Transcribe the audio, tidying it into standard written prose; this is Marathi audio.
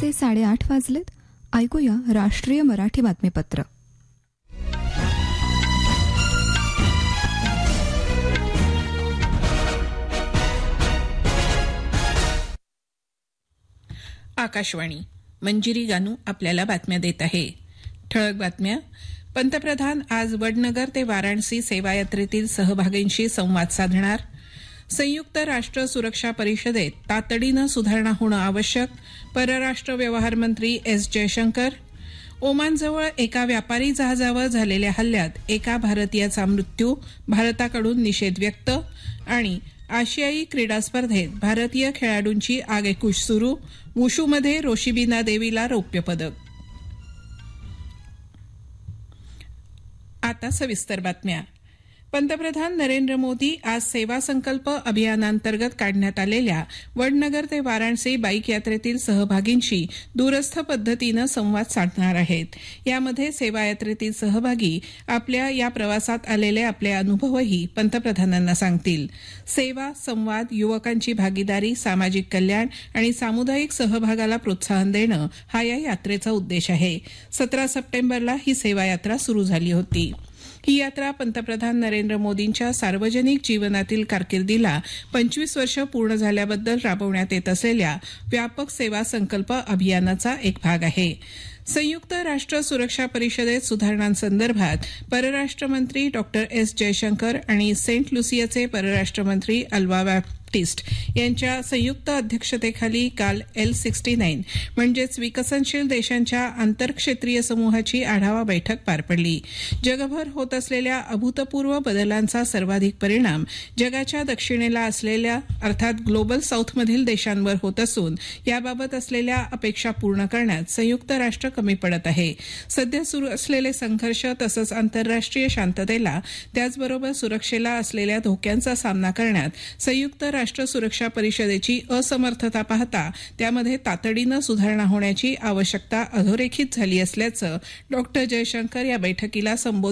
दुपारचे 8:30 वाजलेत. ऐकूया राष्ट्रीय मराठी बातमीपत्र. आकाशवाणी. मंजिरी गानू आपल्याला बातम्या देत आहे. ठळक बातम्या. पंतप्रधान आज वडनगर ते वाराणसी सेवायात्रेतील सहभागींशी संवाद साधणार. संयुक्त राष्ट्र सुरक्षा परिषदेत तातडीनं सुधारणा होणं आवश्यक. परराष्ट्र व्यवहार मंत्री एस जयशंकर. ओमानजवळ एका व्यापारी जहाजावर झालेल्या हल्ल्यात एका भारतीयाचा मृत्यू, भारताकडून निषेध व्यक्त. आणि आशियाई क्रीडा स्पर्धेत भारतीय खेळाडूंची आगेकूच सुरू. वुशूमध्ये रोशिबिना देवीला रौप्य पदक. आता सविस्तर बातम्या. पंतप्रधान नरेंद्र मोदी आज सेवा संकल्प अभियानांतर्गत काढण्यात आलेल्या वडनगर ते वाराणसी बाईक यात्रेतील सहभागींशी दूरस्थ पद्धतीनं संवाद साधणार आहेत. यामध्ये सेवा यात्रेतील सहभागी आपल्या या प्रवासात आलेले आपले अनुभवही पंतप्रधानांना सांगतील. सेवा, संवाद, युवकांची भागीदारी, सामाजिक कल्याण आणि सामुदायिक सहभागाला प्रोत्साहन देणं हा या यात्रेचा उद्देश आहे. 17 सप्टेंबरला ही सेवा यात्रा सुरू झाली होती. ही यात्रा पंतप्रधान नरेंद्र मोदींच्या सार्वजनिक जीवनातील कारकिर्दीला 25 वर्ष पूर्ण झाल्याबद्दल राबवण्यात येत असलेल्या व्यापक सेवा संकल्प अभियानाचा एक भाग आहे. संयुक्त राष्ट्र सुरक्षा परिषदेत सुधारणांसंदर्भात परराष्ट्र मंत्री डॉक्टर एस जयशंकर आणि सेंट लुसियाचे परराष्ट्र मंत्री अल्वा बॅप्टिस्ट यांच्या संयुक्त अध्यक्षतेखाली काल L69 म्हणजेच विकसनशील देशांच्या आंतरक्षेत्रीय समूहाची आढावा बैठक पार पडली. जगभर होत असलेल्या अभूतपूर्व बदलांचा सर्वाधिक परिणाम जगाच्या दक्षिणेला असलेल्या अर्थात ग्लोबल साऊथमधील देशांवर होत असून याबाबत असलेल्या अपेक्षा पूर्ण करण्यात संयुक्त राष्ट्र कमी पडत आहे. सध्या सुरू असलेले संघर्ष तसंच आंतरराष्ट्रीय शांततेला त्याचबरोबर सुरक्षेला असलेल्या धोक्यांचा सामना करण्यात संयुक्त राष्ट्र सुरक्षा परिषदेची असमर्थता पाहता त्यामध्ये तातडीनं सुधारणा होण्याची आवश्यकता अधोरेखित झाली असल्याचं डॉक्टर जयशंकर या बैठकीला संबोधित